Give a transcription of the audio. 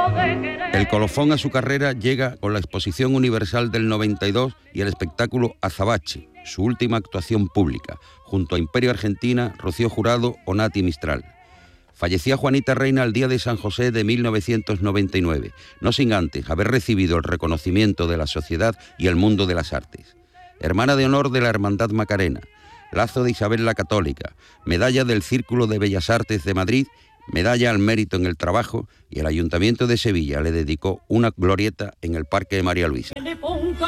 El colofón a su carrera llega con la Exposición Universal del 92 y el espectáculo Azabache, su última actuación pública, junto a Imperio Argentina, Rocío Jurado o Nati Mistral. Fallecía Juanita Reina el día de San José de 1999, no sin antes haber recibido el reconocimiento de la sociedad y el mundo de las artes. Hermana de honor de la Hermandad Macarena, Lazo de Isabel la Católica, medalla del Círculo de Bellas Artes de Madrid, medalla al mérito en el trabajo, y el Ayuntamiento de Sevilla le dedicó una glorieta en el Parque de María Luisa.